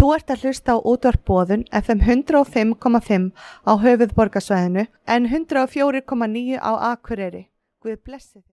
Þú ert að hlusta á útvarp Boðun FM 105,5 á höfuðborgarsvæðinu en 104,9 á Akureyri. Guð blessi þig.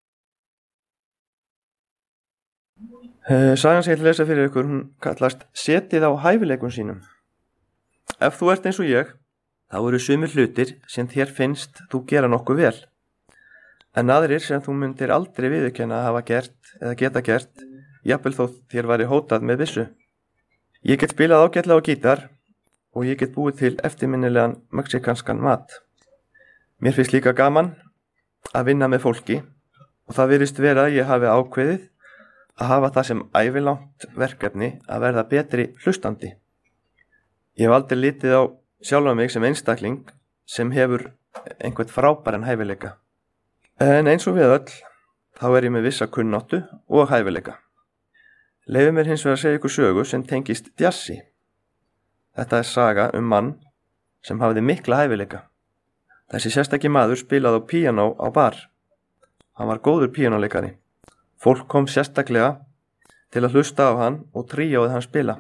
Sagan sem ég ætla að lesa fyrir ykkur, hún kallast Setið á hæfileikum sínum. Ef þú ert eins og ég, þá eru sumir hlutir sem þér finnst þú gera nokkuð vel, en aðrir sem þú myndir aldrei viðurkenna að hafa gert eða geta gert, jafnvel þó þér væri hótað með byssu. Ég get spilað ágætlega á gítar og ég get búið til eftirminnilegan mexikanskan mat. Mér finnst líka gaman að vinna með fólki og það virðist vera að ég hafi ákveðið að hafa það sem ævilangt verkefni að verða betri hlustandi. Ég hef aldrei litið á sjálfa mig sem einstakling sem hefur einhvern frábæran hæfileika. En eins og við öll, þá er ég með vissa kunnáttu og hæfileika. Leyfið mér hins vegar að segja ykkur sögu sem tengist jazzi. Þetta er saga mann sem hafði mikla hæfileika. Þessi sérstaki maður spilaði á píanó á bar. Hann var góður píanóleikari. Fólk kom sérstaklega til að hlusta á hann og tríóið hann spila.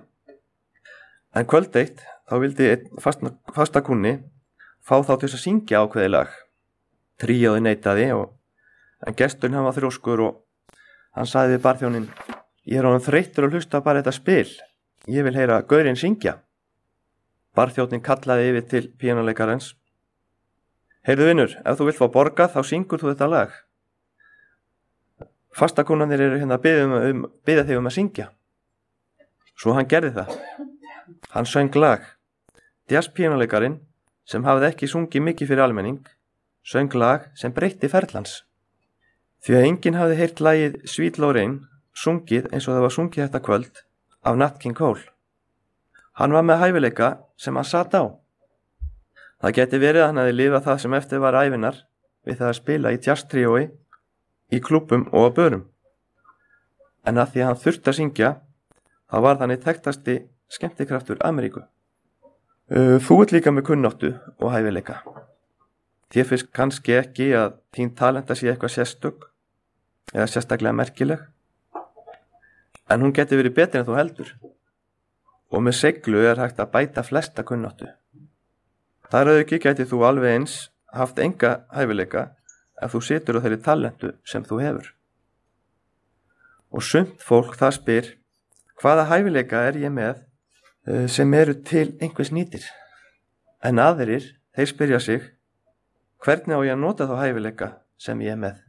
En kvöld eitt þá vildi einn fastakunni fá þá til að syngja ákveðið lag. Tríóið neitaði en gesturinn hann var þrjóskur og hann sagði við barþjóninn: Ég er honum þreyttur að hlusta bara þetta spil. Ég vil heyra gaurinn syngja. Barþjónninn kallaði yfir til píanóleikarans: Heyrðu vinur, ef þú vilt fá borgað þá syngur þú þetta lag. Fastakunnarnir eru hérna að biðja þig að syngja. Svo hann gerði það. Hann söng lag. Jazzpíanóleikarinn, sem hafði ekki sungið mikið fyrir almenning, söng lag sem breytti ferlans. Því að enginn hafði heyrt lagið Sweet Lorraine sungið eins og það var sungið þetta kvöld af Nat King Cole. Hann var með hæfileika sem hann sat á. Það geti verið að hann hefði lifað það sem eftir var ævinar við það að spila í jazztríói, í klúbbum og á börum. En að því að hann þurfti að syngja, þá var þannig þekktasti skemmtikraftur Ameríku. Þú ert líka með kunnáttu og hæfileika. Þér finnst kannski ekki að þín talenta sé eitthvað sérstök eða sérstaklega merkileg, en hún geti verið betri en þú heldur. Og með seiglu er hægt að bæta flesta kunnáttu. Þar að auki geti þú alveg eins haft enga hæfileika ef þú situr á þeirri talentu sem þú hefur. Og sumt fólk það spyr: hvaða hæfileika er ég með sem eru til einhvers nýtir? En aðrir, þeir spyrja sig: hvernig á ég að nota þá hæfileika sem ég er með?